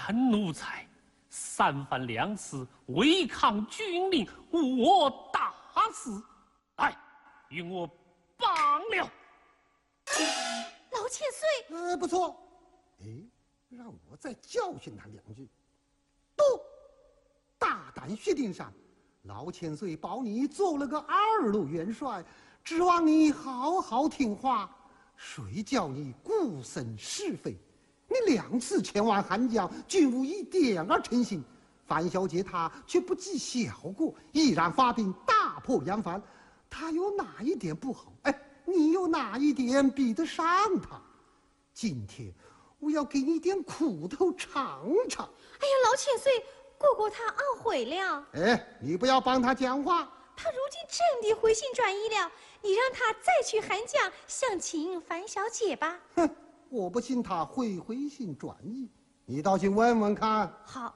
然奴才三番两次违抗军令，误我大事，来，与我绑了。 老千岁， 不错。哎，让我再教训他2句。不，大胆薛丁山，老千岁保你做了个2路元帅，指望你好好听话，谁叫你顾生是非？你2次前往汉江，均无一点儿诚信。范小姐她却不计小过，毅然发兵大破杨帆，她有哪一点不好？哎，你有哪一点比得上她？今天我要给你点苦头尝尝。 哎呀，老千岁，过过他懊悔了。 哎，你不要帮他讲话。 他如今真的回心转意了，你让他再去韩江相亲樊小姐吧。 哼，我不信他会回心转意，你倒去问问看。 好，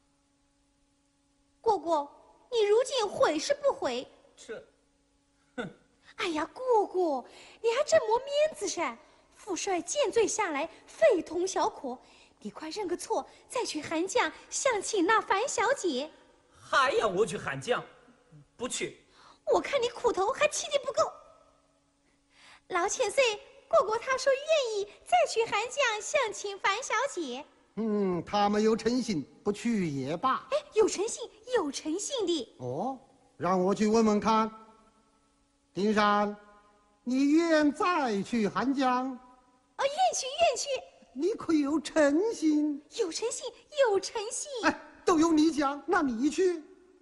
过过，你如今悔是不悔？哎呀，过过，你还真没面子噻！父帅见罪下来，非同小可。你快认个错，再去韩江相亲那樊小姐。 还要我去韩江？不去。 我看你苦头还气得不够。老千岁，过过他说愿意再去韩江相亲樊小姐。 他没有诚信，不去也罢。 哎，有诚信，有诚信的。 哦，让我去问问看。丁山，你愿再去韩江？ 愿去，愿去。 你可有诚信？ 有诚信，有诚信。 哎，都由你讲，那你去。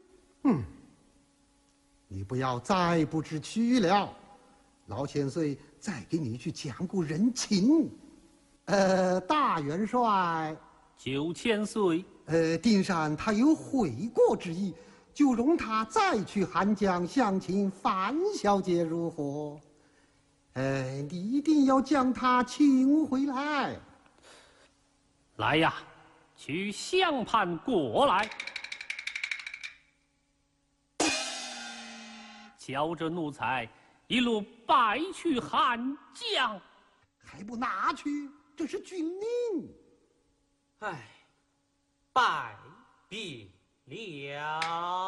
你不要再不知趣了。老千岁再给你去讲古人情。大元帅 9000岁。 丁山他有悔过之意，就容他再去韩江相亲樊小姐如何？你一定要将他请回来。 来呀，去相判过来。叫着奴才一路摆去汉江， 还不拿去？这是军令。 唉，拜别了。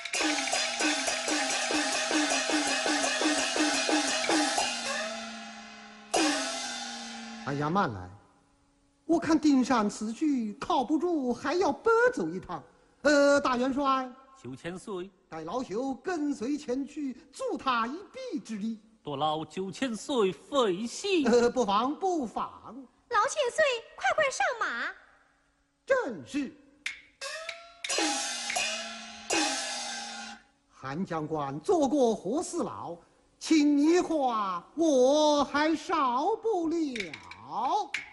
哎呀，慢来！我看丁山此举靠不住，还要奔走一趟。大元帅 9000岁， 待老朽跟随前去，助他一臂之力。 多劳9000岁费心。 不妨不妨。 老千岁，快快上马。 正是。韩将官做过活四老，请你话我还少不了。